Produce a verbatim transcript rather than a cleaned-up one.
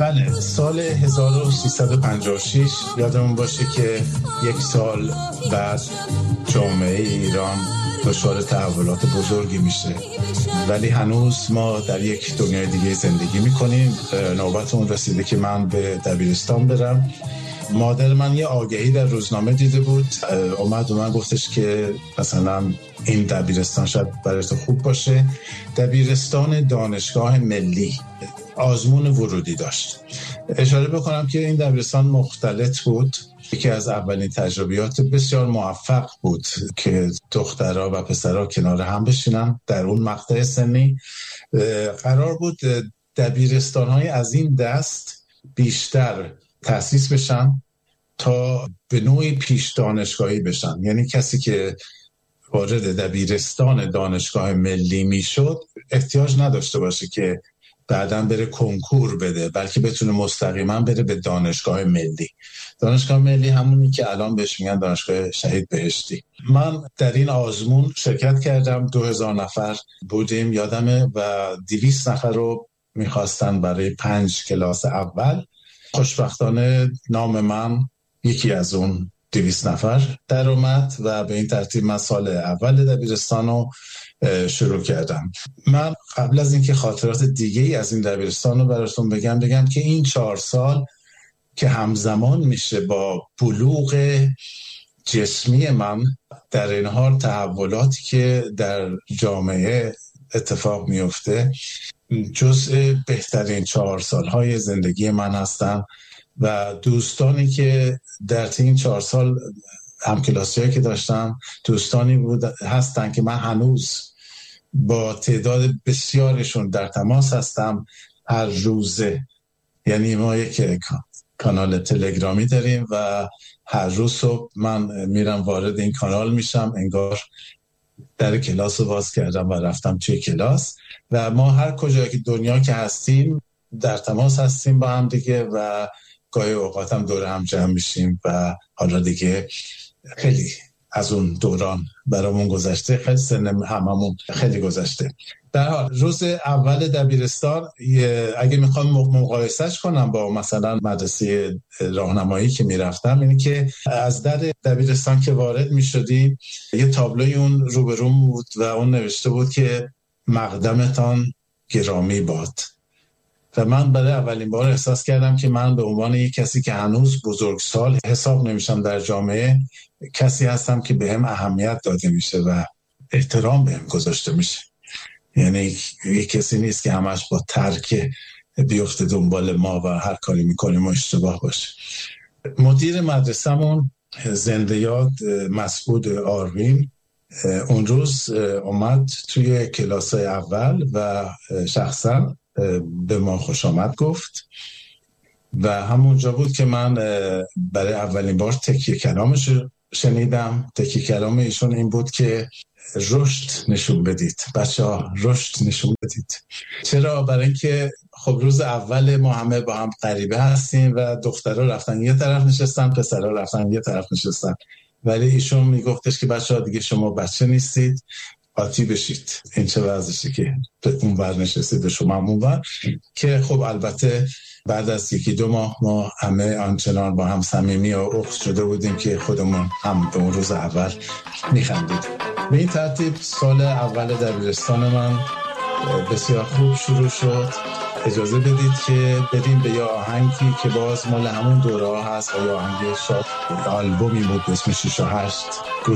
بله، سال هزار و سیصد و پنجاه و شش یادمون باشه که یک سال بعد جامعه ایران دچار تحولات بزرگی میشه، ولی هنوز ما در یک دنیای دیگه زندگی میکنیم. نوبت اون رسیده که من به دبیرستان برم. مادر من یه آگهی در روزنامه دیده بود، اومد و من گفتش که مثلا این دبیرستان شاید برای تو خوب باشه. دبیرستان دانشگاه ملی آزمون ورودی داشت. اشاره بکنم که این دبیرستان مختلط بود، یکی از اولین تجربیات بسیار موفق بود که دخترها و پسرها کنار هم بشینن در اون مقطع سنی. قرار بود دبیرستان‌های از این دست بیشتر تأسیس بشن تا به نوعی پیش دانشگاهی بشن، یعنی کسی که وارد دبیرستان دانشگاه ملی میشد احتیاج نداشته باشه که بعداً بره کنکور بده، بلکه بتونه مستقیما بره به دانشگاه ملی. دانشگاه ملی همونی که الان بهش میگن دانشگاه شهید بهشتی. من در این آزمون شرکت کردم، دو هزار نفر بودیم یادمه و دویست نفر رو میخواستن برای پنج کلاس اول. خوشبختانه نام من یکی از اون دویست نفر در اومد و به این ترتیب من سال اول دبیرستان رو شروع کردم. من قبل از اینکه خاطرات دیگه‌ای از این دبیرستان رو براتون بگم بگم که این چهار سال که همزمان میشه با بلوغ جسمی من، در این حال تحولاتی که در جامعه اتفاق میفته جزء بهترین چهار سالهای زندگی من هستن و دوستانی که در این چهار سال همکلاسی‌هایی که داشتم دوستانی بود هستن که من هنوز با تعداد بسیارشون در تماس هستم هر روزه. یعنی ما یک کانال تلگرامی داریم و هر روز صبح من میرم وارد این کانال میشم، انگار در کلاس رو باز کردم و رفتم توی کلاس و ما هر کجایی که دنیا که هستیم در تماس هستیم با هم دیگه و گاهی اوقات هم دور هم جمع میشیم و حالا دیگه خیلی از اون دوران برامون گذشته، خیلی سن هممون خیلی گذشته. در حال روز اول دبیرستان اگه میخوام مقایسهش کنم با مثلا مدرسه راهنمایی که میرفتم، اینه که از در دبیرستان که وارد میشدیم یه تابلوی اون روبروم بود و اون نوشته بود که مقدمتان گرامی باد و من برای اولین بار احساس کردم که من به عنوان یک کسی که هنوز بزرگسال حساب نمیشم در جامعه، کسی هستم که بهم اهمیت داده میشه و احترام بهم گذاشته میشه. یعنی یک کسی نیست که همش با ترک بیفته دنبال ما و هر کاری میکنیم و اشتباه باشه. مدیر مدرسه‌مون زنده یاد مسعود آروین اون روز اومد توی کلاس‌های اول و شخصا به ما خوش آمد گفت و همونجا بود که من برای اولین بار تکیه کلامش شنیدم. تکیه کلام ایشون این بود که رشد نشون بدید بچه ها، رشد نشون بدید. چرا؟ برای اینکه خب روز اول ما همه با هم غریبه هستیم و دخترها رفتن یه طرف نشستن، پسرها رفتن یه طرف نشستن، ولی ایشون میگفتش که بچه ها دیگه شما بچه نیستید، آتی بشید. این چه وضعشه که اون ور نشستید و شما اون ور. که خب البته بعد از یکی دو ماه ما همه آنچنان با هم صمیمی و اخت شده بودیم که خودمون هم به اون روز اول میخندیدیم. به این ترتیب سال اول دبیرستان من بسیار خوب شروع شد. اجازه بدید که بریم به یه آهنگی که باز مال همون دوره ها هست و یه آهنگ شاد آلبومی بود به اسم شش و هشت.